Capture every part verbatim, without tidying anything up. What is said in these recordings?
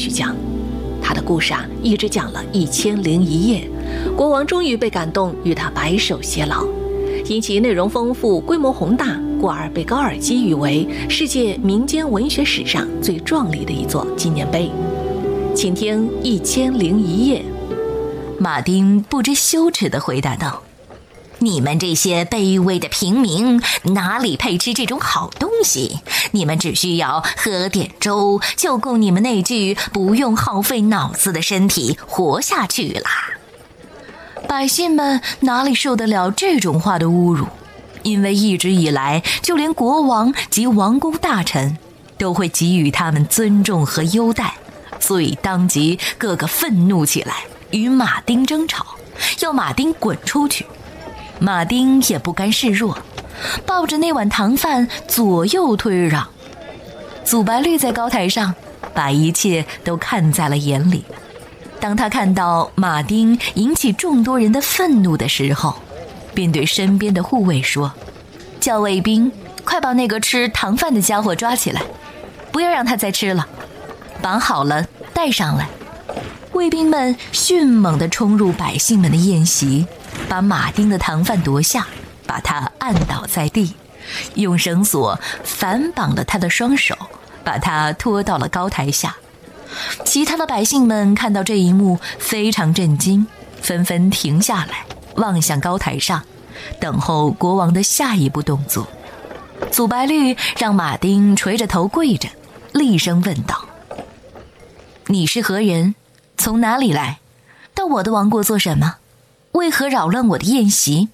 续讲。他的故事啊，一直讲了一千零一夜，国王终于被感动，与他白首偕老。因其内容丰富、规模宏大，故而被高尔基誉为世界民间文学史上最壮丽的一座纪念碑。请听《一千零一夜》。 马丁不知羞耻地回答道：“你们这些卑微的平民，哪里配吃这种好东西？你们只需要喝点粥，就够你们那具不用耗费脑子的身体活下去了。”百姓们哪里受得了这种话的侮辱？因为一直以来，就连国王及王公大臣都会给予他们尊重和优待，所以当即个个愤怒起来，与马丁争吵，要马丁滚出去。马丁也不甘示弱，抱着那碗糖饭左右推让。祖白绿在高台上把一切都看在了眼里。当他看到马丁引起众多人的愤怒的时候，便对身边的护卫说：“叫卫兵，快把那个吃糖饭的家伙抓起来，不要让他再吃了，绑好了带上来。”卫兵们迅猛地冲入百姓们的宴席，把马丁的糖饭夺下，把他按倒在地，用绳索反绑了他的双手，把他拖到了高台下。其他的百姓们看到这一幕，非常震惊，纷纷停下来，望向高台上，等候国王的下一步动作。祖白绿让马丁垂着头跪着，厉声问道：“你是何人？从哪里来？到我的王国做什么？为何扰乱我的宴席？”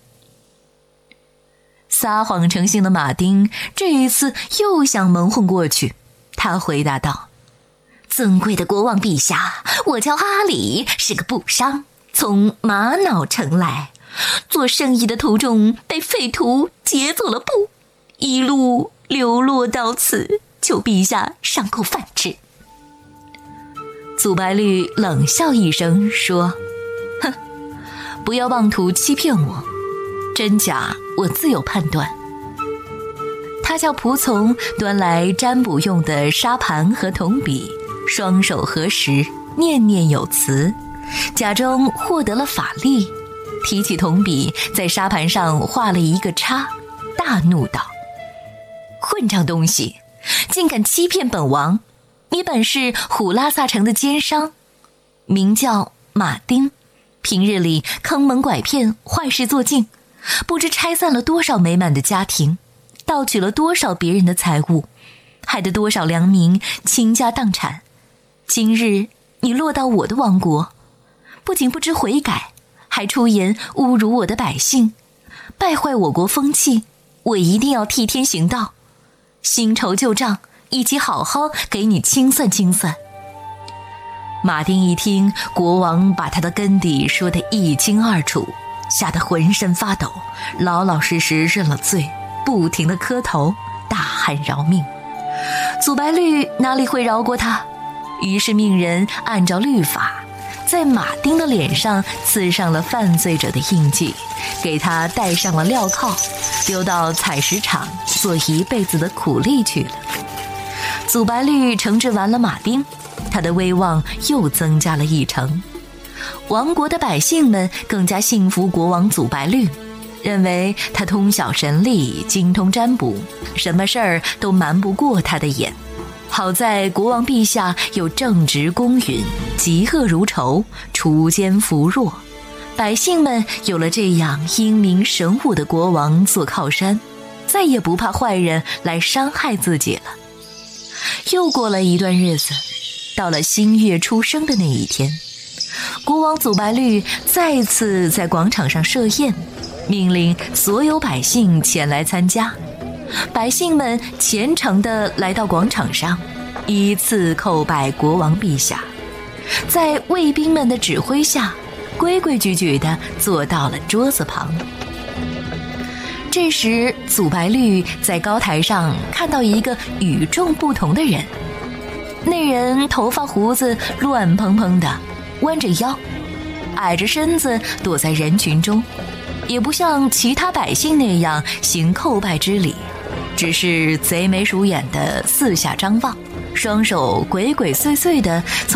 撒谎成性的马丁这一次又想蒙混过去，他回答道：“尊贵的国王陛下，我叫阿里，是个布商，从玛瑙城来，做生意的途中被匪徒劫走了布，一路流落到此，求陛下赏口饭吃。”祖白绿冷笑一声说：“哼，不要妄图欺骗我，真假我自有判断。”他叫仆从端来占卜用的沙盘和铜笔，双手合十，念念有词，假装获得了法力，提起铜笔在沙盘上画了一个叉，大怒道：“混账东西，竟敢欺骗本王！你本是虎拉萨城的奸商，名叫马丁，平日里坑蒙拐骗，坏事做尽，不知拆散了多少美满的家庭，盗取了多少别人的财物，害得多少良民倾家荡产。今日你落到我的王国，不仅不知悔改，还出言侮辱我的百姓，败坏我国风气，我一定要替天行道，新仇旧账一起好好给你清算清算。”马丁一听国王把他的根底说得一清二楚，吓得浑身发抖，老老实实认了罪，不停地磕头大喊饶命。祖白绿哪里会饶过他，于是命人按照律法在马丁的脸上刺上了犯罪者的印记，给他戴上了镣铐，丢到采石场做一辈子的苦力去了。祖白绿惩治完了马丁，他的威望又增加了一成。王国的百姓们更加信服国王祖白绿，认为他通晓神力，精通占卜，什么事儿都瞒不过他的眼。好在国王陛下又正直公允，嫉恶如仇，除奸扶弱，百姓们有了这样英明神武的国王做靠山，再也不怕坏人来伤害自己了。又过了一段日子，到了新月出生的那一天，国王祖白绿再次在广场上设宴，命令所有百姓前来参加。百姓们虔诚地来到广场上，依次叩拜国王陛下，在卫兵们的指挥下，规规矩矩地坐到了桌子旁。这时祖白绿在高台上看到一个与众不同的人，那人头发胡子乱蓬蓬的，弯着腰，矮着身子躲在人群中，也不像其他百姓那样行叩拜之礼，只是贼眉鼠眼的四下张望，双手鬼鬼祟祟地从